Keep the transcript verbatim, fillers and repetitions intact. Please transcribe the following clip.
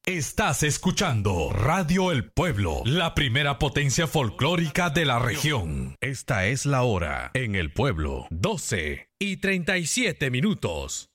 Estás escuchando Radio El Pueblo, la primera potencia folclórica de la región. Esta es la hora en El Pueblo, doce y treinta y siete minutos.